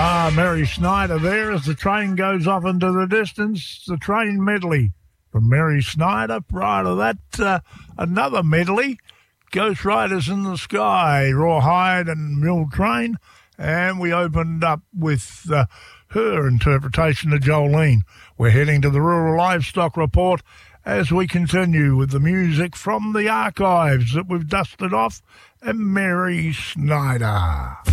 Mary Snyder there as the train goes off into the distance. The train medley from Mary Snyder. Prior to that, another medley, Ghost Riders in the Sky, Rawhide and Mill Train. And we opened up with her interpretation of Jolene. We're heading to the Rural Livestock Report as we continue with the music from the archives that we've dusted off and Mary Snyder.